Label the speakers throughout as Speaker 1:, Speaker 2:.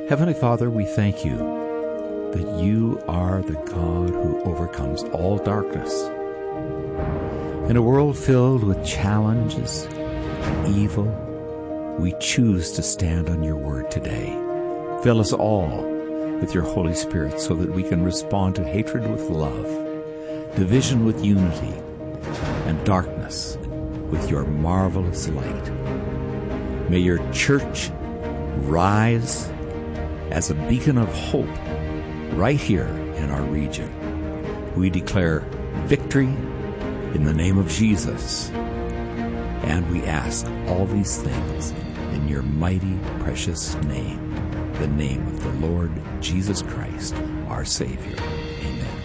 Speaker 1: Heavenly Father, we thank you that you are the God who overcomes all darkness. In a world filled with challenges and evil, we choose to stand on your word today. Fill us all with your Holy Spirit so that we can respond to hatred with love, division with unity, and darkness with your marvelous light. May your church rise as a beacon of hope right here in our region. We declare victory in the name of Jesus, and we ask all these things in your mighty, precious name, the name of the Lord Jesus Christ, our Savior. Amen.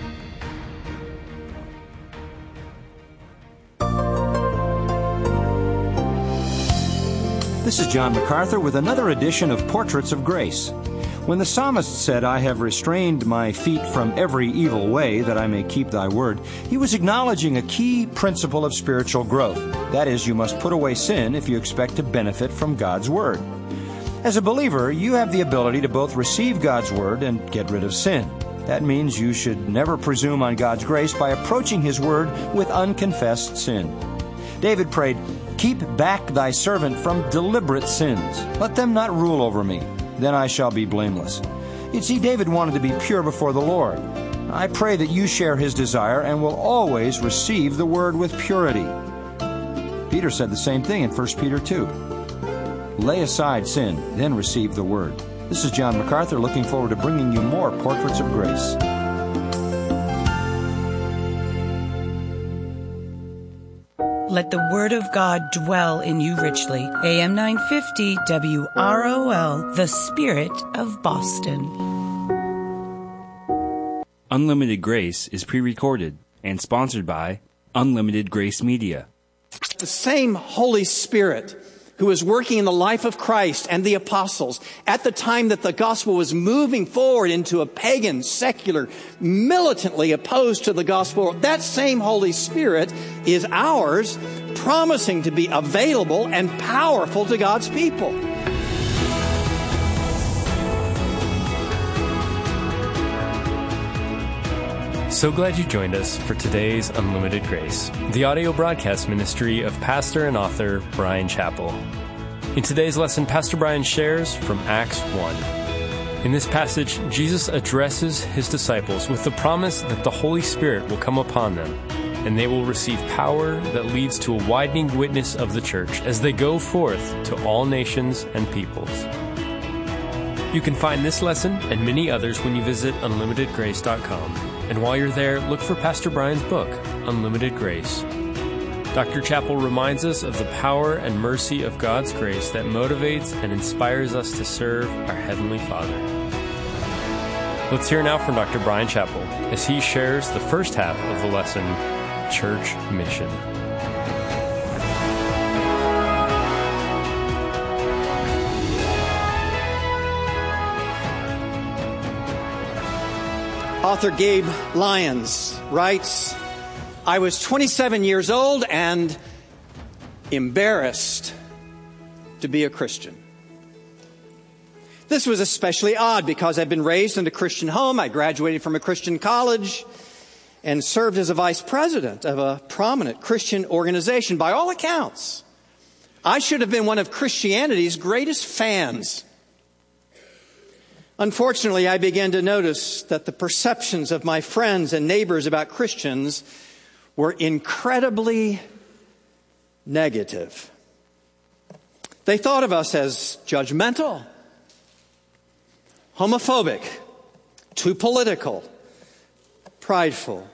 Speaker 2: This is John MacArthur with another edition of Portraits of Grace. When the psalmist said, "I have restrained my feet from every evil way, that I may keep thy word," he was acknowledging a key principle of spiritual growth. That is, you must put away sin if you expect to benefit from God's word. As a believer, you have the ability to both receive God's word and get rid of sin. That means you should never presume on God's grace by approaching his word with unconfessed sin. David prayed, "Keep back thy servant from deliberate sins. Let them not rule over me. Then I shall be blameless." You see, David wanted to be pure before the Lord. I pray that you share his desire and will always receive the word with purity. Peter said the same thing in 1 Peter 2. Lay aside sin, then receive the word. This is John MacArthur, looking forward to bringing you more Portraits of Grace.
Speaker 3: Let the word of God dwell in you richly. AM 950 WROL, the Spirit of Boston.
Speaker 4: Unlimited Grace is pre-recorded and sponsored by Unlimited Grace Media.
Speaker 5: The same Holy Spirit who was working in the life of Christ and the apostles at the time that the gospel was moving forward into a pagan, secular, militantly opposed to the gospel, that same Holy Spirit is ours, promising to be available and powerful to God's people.
Speaker 6: So glad you joined us for today's Unlimited Grace, the audio broadcast ministry of pastor and author Bryan Chapell. In today's lesson, Pastor Bryan shares from Acts 1. In this passage, Jesus addresses his disciples with the promise that the Holy Spirit will come upon them, and they will receive power that leads to a widening witness of the church as they go forth to all nations and peoples. You can find this lesson and many others when you visit unlimitedgrace.com. And while you're there, look for Pastor Bryan's book, Unlimited Grace. Dr. Chapell reminds us of the power and mercy of God's grace that motivates and inspires us to serve our Heavenly Father. Let's hear now from Dr. Bryan Chapell as he shares the first half of the lesson, Church Mission.
Speaker 5: Author Gabe Lyons writes, "I was 27 years old and embarrassed to be a Christian. This was especially odd because I'd been raised in a Christian home. I graduated from a Christian college and served as a vice president of a prominent Christian organization. By all accounts, I should have been one of Christianity's greatest fans. Unfortunately, I began to notice that the perceptions of my friends and neighbors about Christians were incredibly negative. They thought of us as judgmental, homophobic, too political, prideful,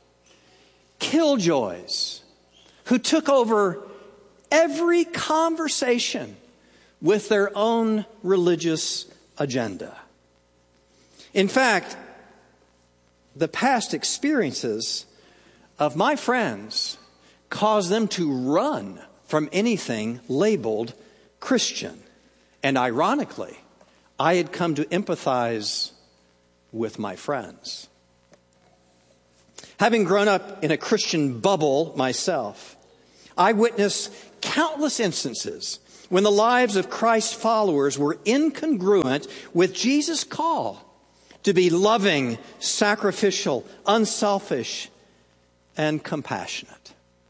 Speaker 5: killjoys who took over every conversation with their own religious agenda. In fact, the past experiences of my friends caused them to run from anything labeled Christian. And ironically, I had come to empathize with my friends. Having grown up in a Christian bubble myself, I witnessed countless instances when the lives of Christ's followers were incongruent with Jesus' call to be loving, sacrificial, unselfish, and compassionate.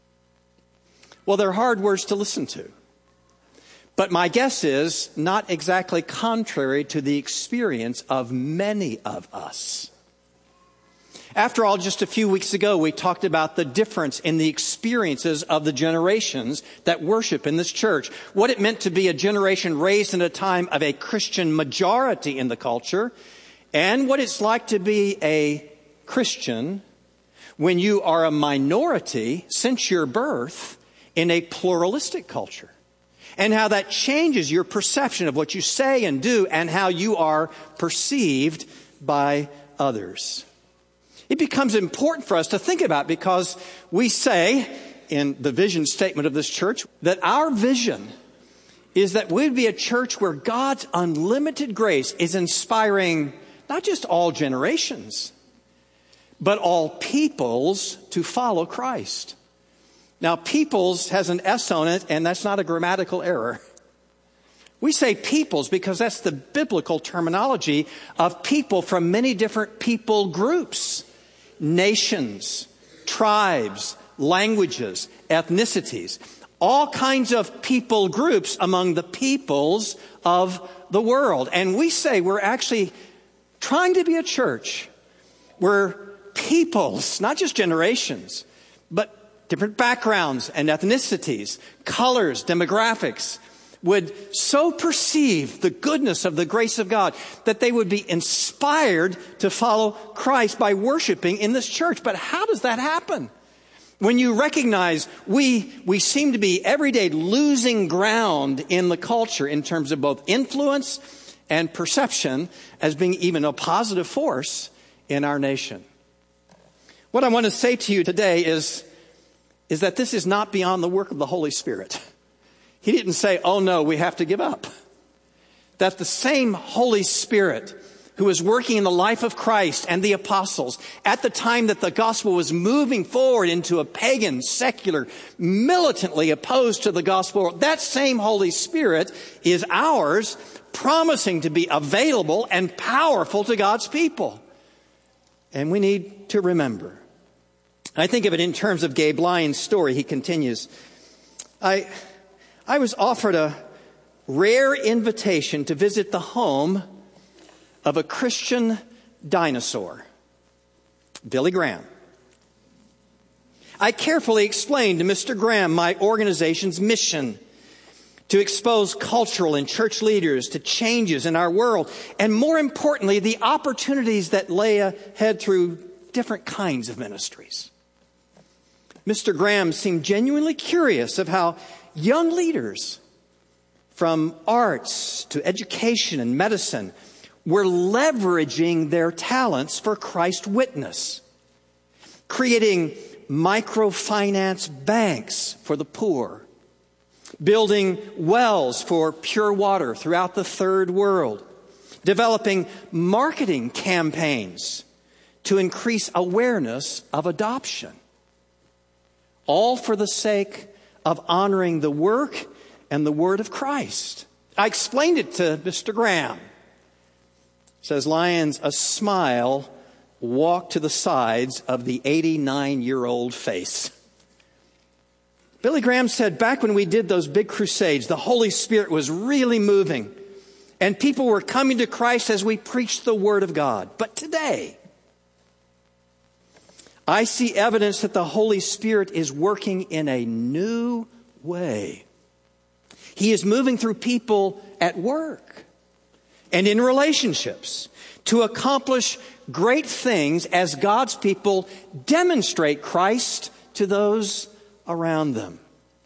Speaker 5: Well, they're hard words to listen to. But my guess is not exactly contrary to the experience of many of us. After all, just a few weeks ago, we talked about the difference in the experiences of the generations that worship in this church. What it meant to be a generation raised in a time of a Christian majority in the culture, and what it's like to be a Christian when you are a minority since your birth in a pluralistic culture. And how that changes your perception of what you say and do and how you are perceived by others. It becomes important for us to think about because we say in the vision statement of this church that our vision is that we'd be a church where God's unlimited grace is inspiring not just all generations, but all peoples to follow Christ. Now, peoples has an S on it, and that's not a grammatical error. We say peoples because that's the biblical terminology of people from many different people groups, nations, tribes, languages, ethnicities, all kinds of people groups among the peoples of the world. And we say we're actually trying to be a church where peoples, not just generations, but different backgrounds and ethnicities, colors, demographics, would so perceive the goodness of the grace of God that they would be inspired to follow Christ by worshiping in this church. But how does that happen? When you recognize we seem to be every day losing ground in the culture in terms of both influence and perception as being even a positive force in our nation. What I want to say to you today is that this is not beyond the work of the Holy Spirit. He didn't say, oh no, we have to give up. That the same Holy Spirit who was working in the life of Christ and the apostles at the time that the gospel was moving forward into a pagan, secular, militantly opposed to the gospel, that same Holy Spirit is ours, promising to be available and powerful to God's people. And we need to remember. I think of it in terms of Gabe Lyons' story. He continues, I was offered a rare invitation to visit the home of a Christian dinosaur, Billy Graham. I carefully explained to Mr. Graham my organization's mission to expose cultural and church leaders to changes in our world, and more importantly, the opportunities that lay ahead through different kinds of ministries. Mr. Graham seemed genuinely curious of how young leaders from arts to education and medicine were leveraging their talents for Christ witness, creating microfinance banks for the poor, building wells for pure water throughout the third world, developing marketing campaigns to increase awareness of adoption, all for the sake of honoring the work and the word of Christ. I explained it to Mr. Graham. Says Lyons, a smile walked to the sides of the 89-year-old face. Billy Graham said, back when we did those big crusades, the Holy Spirit was really moving, and people were coming to Christ as we preached the Word of God. But today, I see evidence that the Holy Spirit is working in a new way. He is moving through people at work and in relationships to accomplish great things as God's people demonstrate Christ to those around them.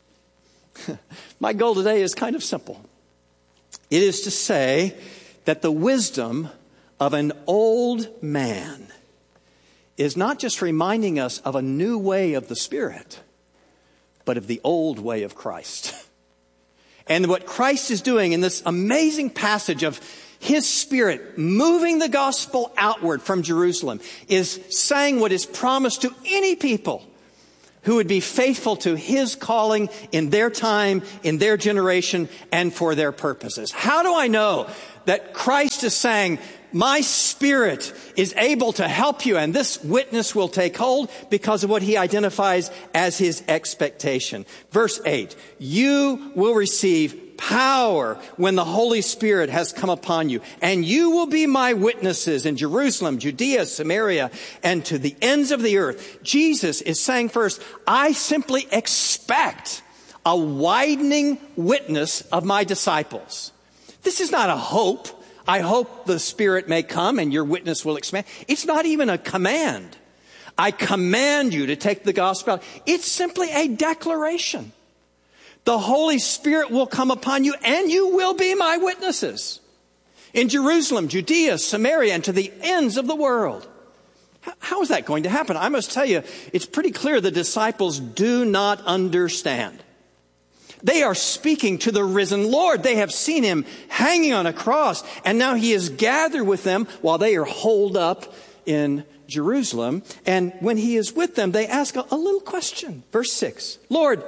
Speaker 5: My goal today is kind of simple. It is to say that the wisdom of an old man is not just reminding us of a new way of the Spirit, but of the old way of Christ. And what Christ is doing in this amazing passage of His Spirit moving the gospel outward from Jerusalem is saying what is promised to any people who would be faithful to his calling in their time, in their generation, and for their purposes. How do I know that Christ is saying, my Spirit is able to help you, and this witness will take hold? Because of what he identifies as his expectation. Verse 8, you will receive power when the Holy Spirit has come upon you, and you will be my witnesses in Jerusalem, Judea, Samaria, and to the ends of the earth. Jesus is saying first, I simply expect a widening witness of my disciples. This is not a hope. I hope the Spirit may come and your witness will expand. It's not even a command. I command you to take the gospel out. It's simply a declaration. The Holy Spirit will come upon you and you will be my witnesses in Jerusalem, Judea, Samaria, and to the ends of the world. How is that going to happen? I must tell you, it's pretty clear the disciples do not understand. They are speaking to the risen Lord. They have seen him hanging on a cross, and now he is gathered with them while they are holed up in Jerusalem. And when he is with them, they ask a little question. Verse 6, Lord,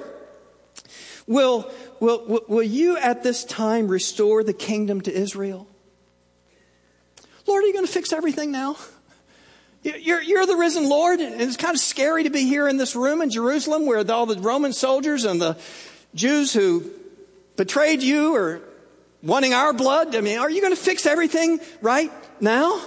Speaker 5: will you at this time restore the kingdom to Israel? Lord, are you going to fix everything now? You're the risen Lord, and it's kind of scary to be here in this room in Jerusalem where all the Roman soldiers and the Jews who betrayed you are wanting our blood. I mean, are you going to fix everything right now?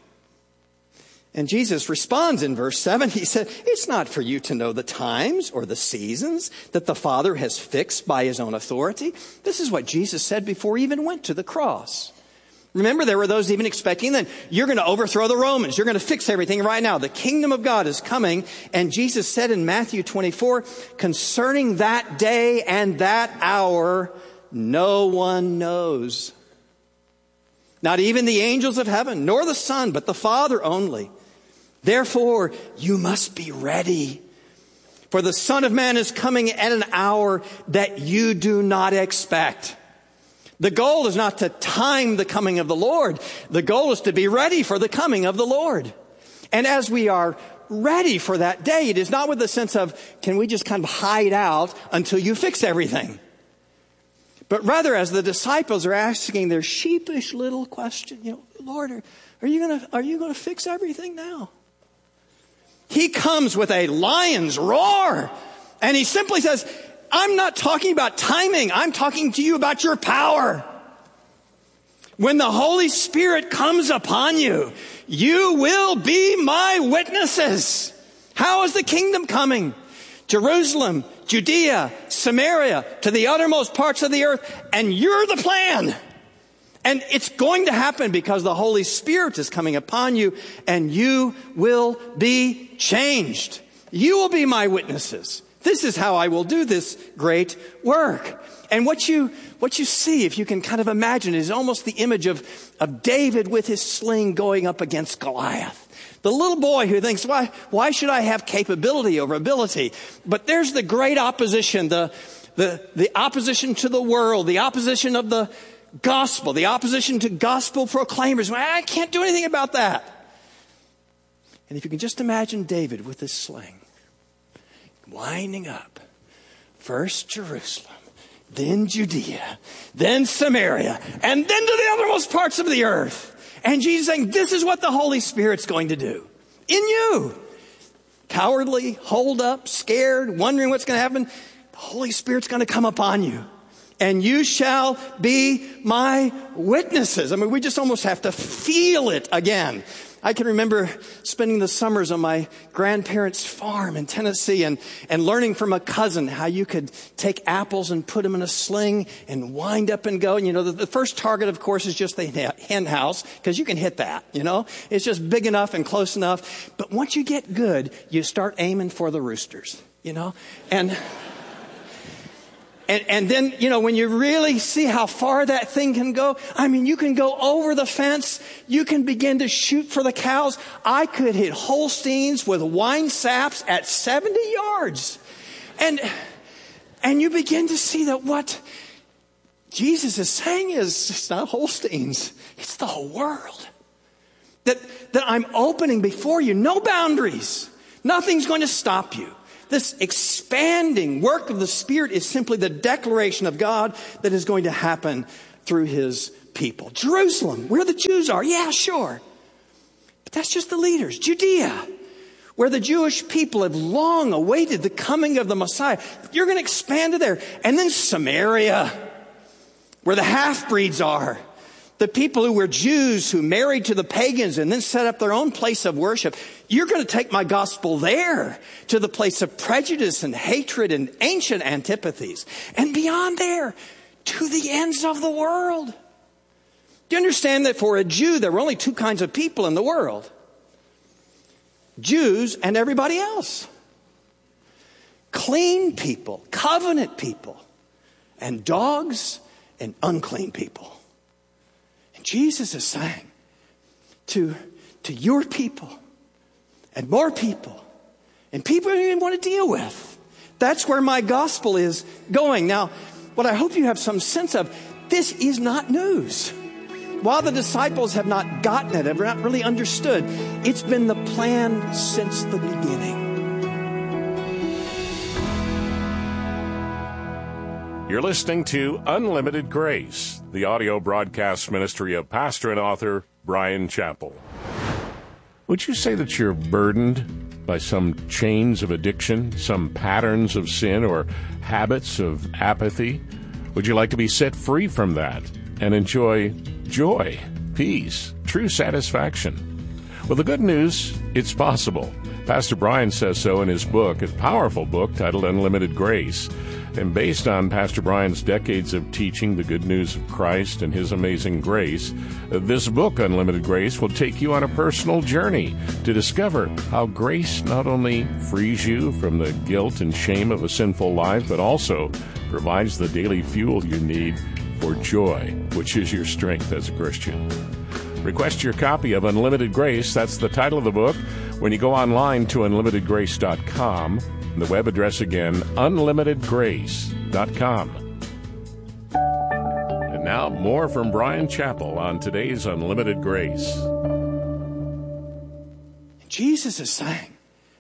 Speaker 5: And Jesus responds in verse 7. He said, it's not for you to know the times or the seasons that the Father has fixed by his own authority. This is what Jesus said before he even went to the cross. Remember, there were those even expecting that you're going to overthrow the Romans. You're going to fix everything right now. The kingdom of God is coming. And Jesus said in Matthew 24, concerning that day and that hour, no one knows. Not even the angels of heaven, nor the Son, but the Father only. Therefore, you must be ready. For the Son of Man is coming at an hour that you do not expect. The goal is not to time the coming of the Lord. The goal is to be ready for the coming of the Lord. And as we are ready for that day, it is not with the sense of, can we just kind of hide out until you fix everything? But rather, as the disciples are asking their sheepish little question, Lord, are you going to fix everything now? He comes with a lion's roar, and he simply says, I'm not talking about timing. I'm talking to you about your power. When the Holy Spirit comes upon you, you will be my witnesses. How is the kingdom coming? Jerusalem, Judea, Samaria, to the uttermost parts of the earth, and you're the plan. And it's going to happen because the Holy Spirit is coming upon you, and you will be changed. You will be my witnesses. This is how I will do this great work. And what you see, if you can kind of imagine, is almost the image of David with his sling going up against Goliath. The little boy who thinks, why should I have capability over ability? But there's the great opposition, the opposition to the world, the opposition of the gospel, the opposition to gospel proclaimers. I can't do anything about that. And if you can just imagine David with his sling, winding up, first Jerusalem, then Judea, then Samaria, and then to the uttermost parts of the earth. And Jesus saying, this is what the Holy Spirit's going to do in you. Cowardly, holed up, scared, wondering what's going to happen. The Holy Spirit's going to come upon you. And you shall be my witnesses. I mean, we just almost have to feel it again. I can remember spending the summers on my grandparents' farm in Tennessee and learning from a cousin how you could take apples and put them in a sling and wind up and go. And, the first target, of course, is just the hen house because you can hit that, It's just big enough and close enough. But once you get good, you start aiming for the roosters, And then, when you really see how far that thing can go, you can go over the fence. You can begin to shoot for the cows. I could hit Holsteins with wine saps at 70 yards. And you begin to see that what Jesus is saying is, it's not Holsteins. It's the whole world. That I'm opening before you. No boundaries. Nothing's going to stop you. This expanding work of the Spirit is simply the declaration of God that is going to happen through His people. Jerusalem, where the Jews are, yeah, sure. But that's just the leaders. Judea, where the Jewish people have long awaited the coming of the Messiah. You're going to expand to there. And then Samaria, where the half-breeds are. The people who were Jews who married to the pagans and then set up their own place of worship. You're going to take my gospel there to the place of prejudice and hatred and ancient antipathies. And beyond there, to the ends of the world. Do you understand that for a Jew, there were only two kinds of people in the world? Jews and everybody else. Clean people, covenant people, and dogs and unclean people. And Jesus is saying to your people and more people and people you didn't want to deal with, that's where my gospel is going. Now, what I hope you have some sense of, this is not news. While the disciples have not gotten it, have not really understood, it's been the plan since the beginning.
Speaker 7: You're listening to Unlimited Grace, the audio broadcast ministry of pastor and author Bryan Chapell. Would you say that you're burdened by some chains of addiction, some patterns of sin, or habits of apathy? Would you like to be set free from that and enjoy joy, peace, true satisfaction? Well, the good news, it's possible. Pastor Bryan says so in his book, a powerful book titled Unlimited Grace. And based on Pastor Bryan's decades of teaching the good news of Christ and His amazing grace, this book, Unlimited Grace, will take you on a personal journey to discover how grace not only frees you from the guilt and shame of a sinful life, but also provides the daily fuel you need for joy, which is your strength as a Christian. Request your copy of Unlimited Grace. That's the title of the book. When you go online to unlimitedgrace.com, the web address again, unlimitedgrace.com. And now, more from Bryan Chapell on today's Unlimited Grace.
Speaker 5: Jesus is saying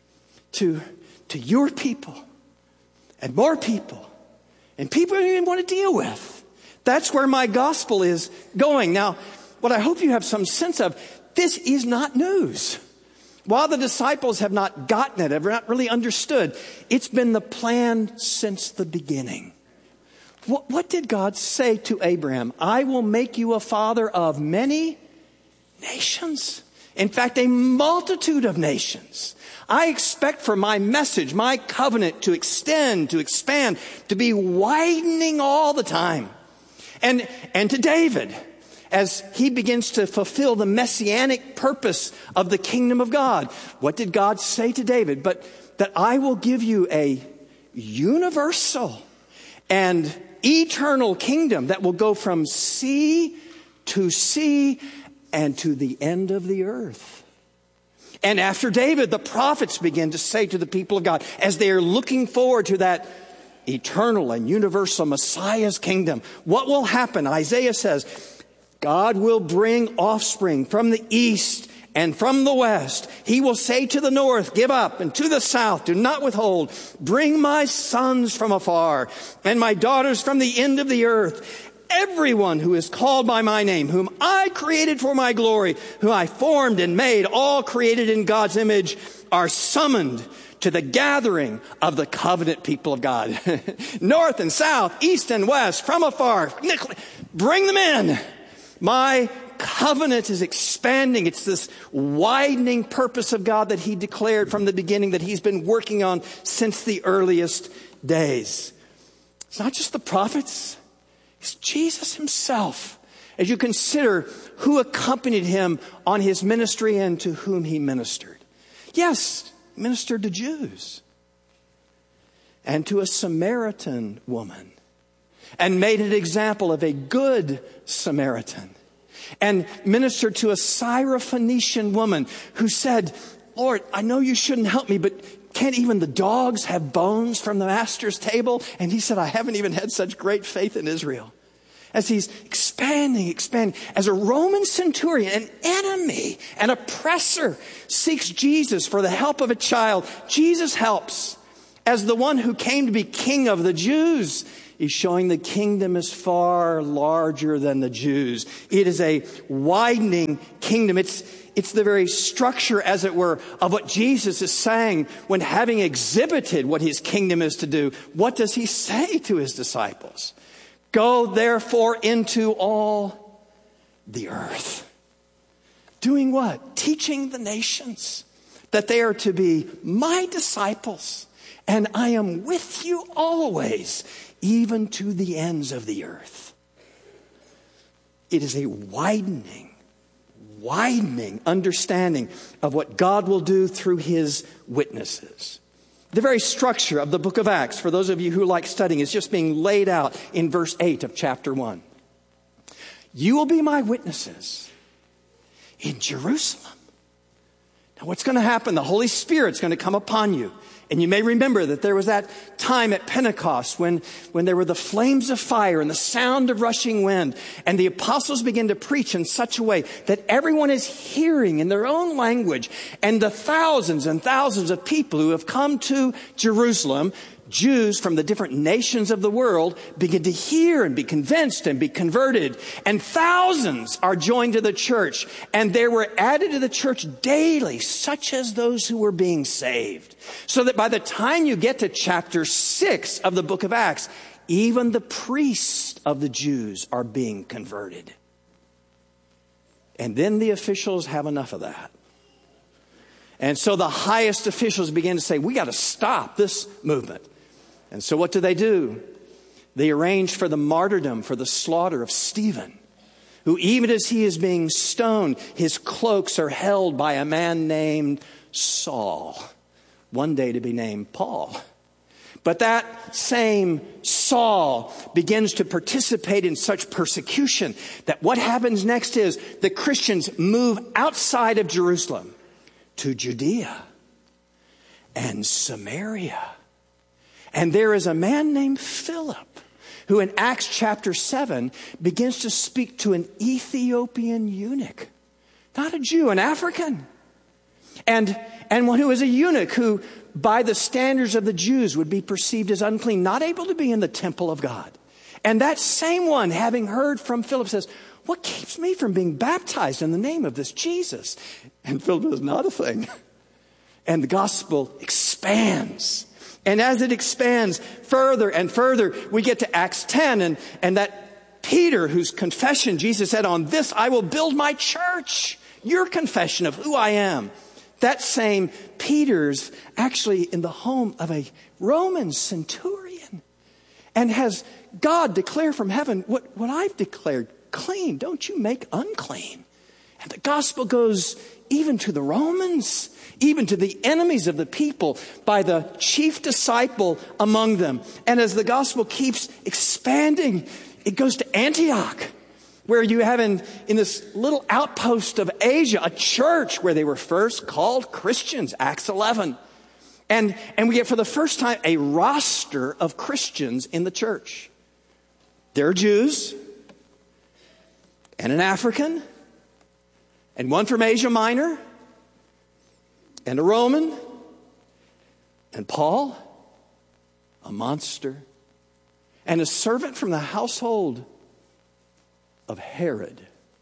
Speaker 5: to your people and more people and people you didn't want to deal with, that's where my gospel is going. Now, what I hope you have some sense of, this is not news. While the disciples have not gotten it, have not really understood, it's been the plan since the beginning. What did God say to Abraham? I will make you a father of many nations. In fact, a multitude of nations. I expect for my message, my covenant to extend, to expand, to be widening all the time. And to David, as he begins to fulfill the messianic purpose of the kingdom of God. What did God say to David? But that I will give you a universal and eternal kingdom that will go from sea to sea and to the end of the earth. And after David, the prophets begin to say to the people of God, as they are looking forward to that eternal and universal Messiah's kingdom, what will happen? Isaiah says, God will bring offspring from the east and from the west. He will say to the north, give up, and to the south, do not withhold. Bring my sons from afar and my daughters from the end of the earth. Everyone who is called by my name, whom I created for my glory, whom I formed and made, all created in God's image, are summoned to the gathering of the covenant people of God. North and south, east and west, from afar, bring them in. My covenant is expanding. It's this widening purpose of God that He declared from the beginning, that He's been working on since the earliest days. It's not just the prophets. It's Jesus Himself. As you consider who accompanied Him on His ministry and to whom He ministered. Yes, He ministered to Jews and to a Samaritan woman, and made an example of a good Samaritan, and ministered to a Syrophoenician woman who said, Lord, I know you shouldn't help me, but can't even the dogs have bones from the master's table? And he said, I haven't even had such great faith in Israel. As he's expanding, as a Roman centurion, an enemy, an oppressor, seeks Jesus for the help of a child, Jesus helps. as the one who came to be king of the Jews. He's showing the kingdom is far larger than the Jews. It is a widening kingdom. It's the very structure, as it were, of what Jesus is saying when, having exhibited what his kingdom is to do, what does he say to his disciples? Go therefore into all the earth. Doing what? Teaching the nations that they are to be my disciples, and I am with you always, even to the ends of the earth. It is a widening understanding of what God will do through his witnesses. The very structure of the book of Acts, for those of you who like studying, is just being laid out in verse 8 of chapter 1. You will be my witnesses in Jerusalem. Now what's going to happen? The Holy Spirit's going to come upon you. And you may remember that there was that time at Pentecost when there were the flames of fire and the sound of rushing wind. And the apostles began to preach in such a way that everyone is hearing in their own language. And the thousands and thousands of people who have come to Jerusalem, Jews from the different nations of the world, begin to hear and be convinced and be converted. And thousands are joined to the church. And there were added to the church daily, such as those who were being saved. So that by the time you get to chapter 6 of the book of Acts, even the priests of the Jews are being converted. And then the officials have enough of that. And so the highest officials begin to say, we got to stop this movement. And so what do? They arrange for the martyrdom, for the slaughter of Stephen, who even as he is being stoned, his cloaks are held by a man named Saul, one day to be named Paul. But that same Saul begins to participate in such persecution that what happens next is the Christians move outside of Jerusalem to Judea and Samaria. And there is a man named Philip who in Acts chapter 7 begins to speak to an Ethiopian eunuch. Not a Jew, an African. And one who is a eunuch who by the standards of the Jews would be perceived as unclean, not able to be in the temple of God. And that same one, having heard from Philip, says, what keeps me from being baptized in the name of this Jesus? And Philip says, not a thing. And the gospel expands. And as it expands further and further, we get to Acts 10 and that Peter, whose confession Jesus said, on this I will build my church. Your confession of who I am. That same Peter's actually in the home of a Roman centurion and has God declare from heaven, what I've declared clean, don't you make unclean. And the gospel goes even to the Romans, even to the enemies of the people by the chief disciple among them. And as the gospel keeps expanding, it goes to Antioch, where you have in this little outpost of Asia, a church where they were first called Christians, Acts 11. And we get for the first time a roster of Christians in the church. There are Jews and an African and one from Asia Minor and a Roman and Paul, a monster, and a servant from the household of Herod,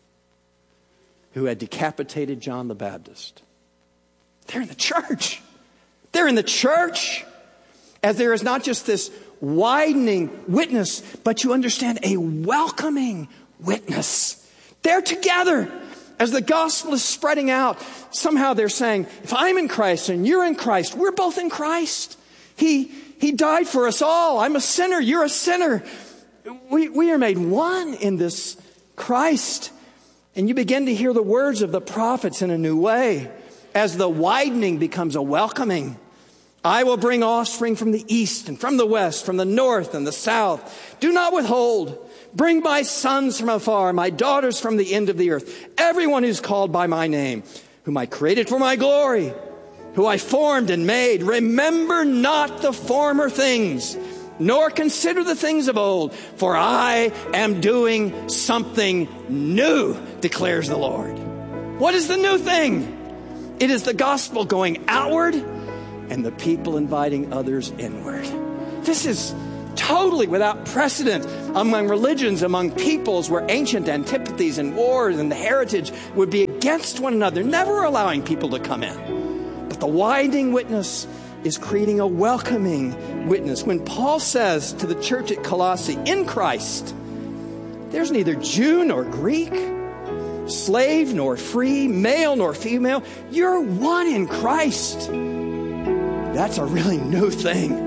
Speaker 5: who had decapitated John the Baptist. They're in the church. They're in the church. As there is not just this widening witness, but you understand a welcoming witness. They're together. As the gospel is spreading out, somehow they're saying, if I'm in Christ and you're in Christ, we're both in Christ. He died for us all. I'm a sinner. You're a sinner. We are made one in this Christ. And you begin to hear the words of the prophets in a new way as the widening becomes a welcoming. I will bring offspring from the east and from the west, from the north and the south. Do not withhold. Bring my sons from afar, my daughters from the end of the earth. Everyone who's called by my name, whom I created for my glory, who I formed and made. Remember not the former things, nor consider the things of old, for I am doing something new, declares the Lord. What is the new thing? It is the gospel going outward and the people inviting others inward. This is totally without precedent among religions, among peoples where ancient antipathies and wars and the heritage would be against one another, never allowing people to come in. But the widening witness is creating a welcoming witness. When Paul says to the church at Colossae, in Christ, there's neither Jew nor Greek, slave nor free, male nor female. You're one in Christ. That's a really new thing.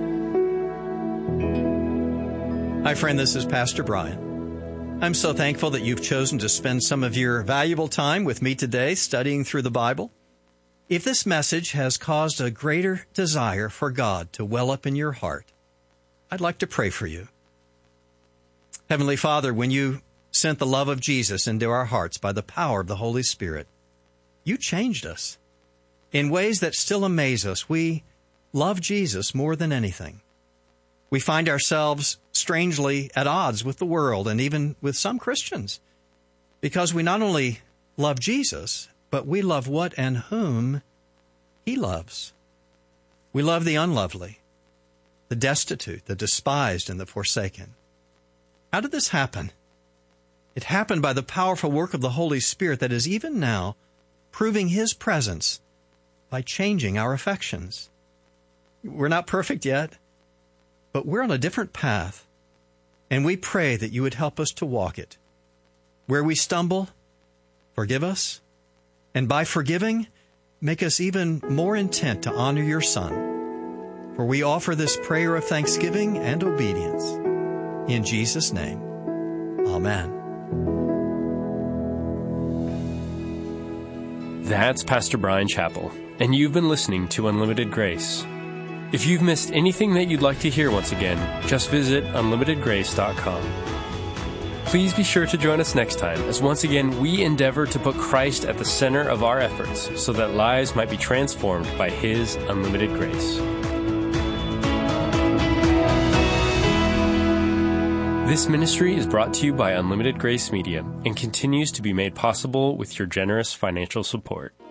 Speaker 8: Hi, friend. This is Pastor Brian. I'm so thankful that you've chosen to spend some of your valuable time with me today studying through the Bible. If this message has caused a greater desire for God to well up in your heart, I'd like to pray for you. Heavenly Father, when you sent the love of Jesus into our hearts by the power of the Holy Spirit, you changed us in ways that still amaze us. We love Jesus more than anything. We find ourselves strangely at odds with the world and even with some Christians because we not only love Jesus, but we love what and whom He loves. We love the unlovely, the destitute, the despised, and the forsaken. How did this happen? It happened by the powerful work of the Holy Spirit that is even now proving His presence by changing our affections. We're not perfect yet, but we're on a different path, and we pray that you would help us to walk it. Where we stumble, forgive us, and by forgiving, make us even more intent to honor your Son. For we offer this prayer of thanksgiving and obedience. In Jesus' name, amen.
Speaker 6: That's Pastor Brian Chappell, and you've been listening to Unlimited Grace. If you've missed anything that you'd like to hear once again, just visit unlimitedgrace.com. Please be sure to join us next time as once again we endeavor to put Christ at the center of our efforts so that lives might be transformed by His unlimited grace. This ministry is brought to you by Unlimited Grace Media and continues to be made possible with your generous financial support.